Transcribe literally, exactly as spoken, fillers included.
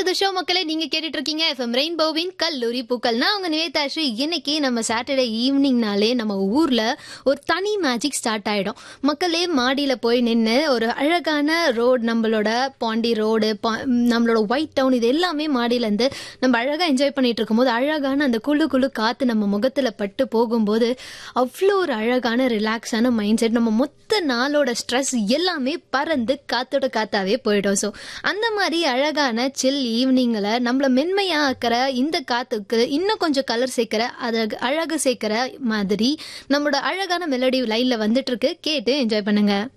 The show மக்களே, நீங்க கேட்டுட்டு இருக்கீங்க எஃப்எம் ரெயின்போவின் கல்லூரி பூக்கள். நான் உங்க நிவேதாஸ்ரீ. இன்னைக்கு நம்ம சாட்டர்டே ஈவினிங்னாலே நம்ம ஊர்ல ஒரு தனி மேஜிக் ஸ்டார்ட் ஆயிடும். மக்களே மாடியில போய் நின்று ஒரு அழகான ரோடு, நம்மளோட பாண்டி ரோடு, நம்மளோட ஒயிட் டவுன், இது எல்லாமே மாடியில இருந்து நம்ம அழகா என்ஜாய் பண்ணிட்டு இருக்கும்போது அழகான அந்த குழு குழு காத்து நம்ம முகத்துல பட்டு போகும்போது அவ்வளோ ஒரு அழகான ரிலாக்ஸான மைண்ட் செட், நம்ம மொத்த நாளோட ஸ்ட்ரெஸ் எல்லாமே பறந்து காத்தோட காத்தாவே போயிடும். ஸோ அந்த மாதிரி அழகான சில் ஈவினிங்ல நம்மள மென்மையா ஆக்கிற இந்த காத்துக்கு இன்னும் கொஞ்சம் கலர் சேர்க்கிற, அதை அழகு சேர்க்கிற மாதிரி நம்மளோட அழகான மெலடி லைன்ல வந்துட்டு இருக்கு. கேட்டு என்ஜாய் பண்ணுங்க.